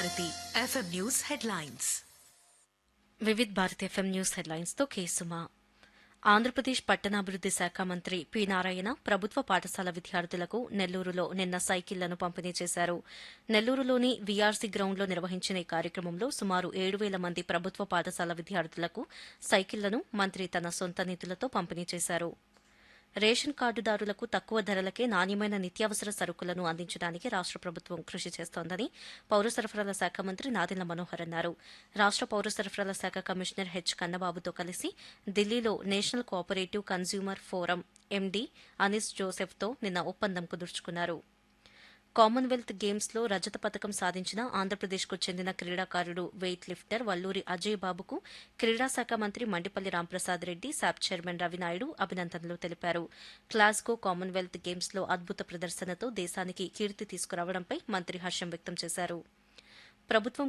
Bharati FM news headlines. Vividh Bharat FM news హెడ్లైన్స్తో కేసుమా. Andhra Pradesh పట్టణాభివృద్ది శాఖ మంత్రి P Narayana ప్రభుత్వ పాఠశాల విద్యార్థులకు నెల్లూరులో నిన్న సైకిళ్లను పంపిణీ చేశారు. నెల్లూరులోని వీఆర్సీ గ్రౌండ్లో నిర్వహించిన ఈ కార్యక్రమంలో సుమారు 7,000 మంది ప్రభుత్వ పాఠశాల విద్యార్థులకు సైకిళ్లను మంత్రి తన సొంత నిధులతో పంపిణీ చేశారు. రేషన్ కార్డుదారులకు తక్కువ ధరలకే నాణ్యమైన నిత్యావసర సరుకులను అందించడానికి రాష్ట ప్రభుత్వం కృషి చేస్తోందని పౌర సరఫరాల శాఖ మంత్రి నాదెండ్ల మనోహర్ అన్నారు. రాష్ట పౌర సరఫరాల శాఖ కమిషనర్ హెచ్ కన్నబాబుతో కలిసి ఢిల్లీలో national cooperative consumer forum MD అనిస్ జోసెఫ్తో నిన్న ఒప్పందం కుదుర్చుకున్నారు. కామన్వెల్త్ గేమ్స్లో రజత పథకం సాధించిన ఆంధ్రప్రదేశ్కు చెందిన క్రీడాకారుడు వెయిట్ లిఫ్టర్ వల్లూరి అజయ్ బాబుకు క్రీడా శాఖ మంత్రి మండిపల్లి రాంప్రసాద్ రెడ్డి, శాప్ చైర్మన్ రవినాయుడు అభినందనలు తెలిపారు. గ్లాస్గో కామన్వెల్త్ గేమ్స్లో అద్భుత ప్రదర్శనతో దేశానికి కీర్తి తీసుకురావడంపై మంత్రి హర్షం వ్యక్తం చేశారు. ప్రభుత్వం